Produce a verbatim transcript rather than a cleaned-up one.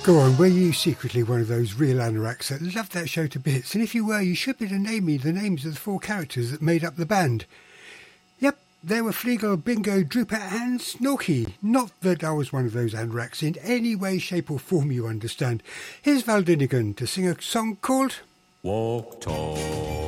Go on, were you secretly one of those real anoraks that loved that show to bits? And if you were, you should be to name me the names of the four characters that made up the band. Yep, they were Fleagle, Bingo, Drooper and Snorky. Not that I was one of those anoraks in any way, shape or form, you understand. Here's Val Dinnigan to sing a song called... Walk Tall.